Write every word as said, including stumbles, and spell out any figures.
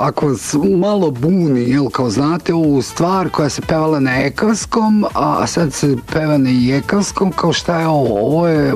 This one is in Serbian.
ako malo buni, jel, kao znate ovu stvar koja se pevala na ekavskom, a sad se peva na jekavskom, kao šta je ovo? Ovo je